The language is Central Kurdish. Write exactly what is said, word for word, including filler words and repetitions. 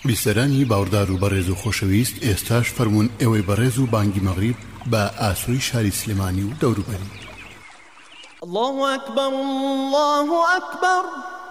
بیسەرانی باوەڕدار و بەڕێز و خۆشەویست، ئێستاش فەرموون ئێوەی بەڕێز و بانگی مەغریب بە ئاسووی شاری سلێمانی و دەوروبەری. الله أكبر الله أكبر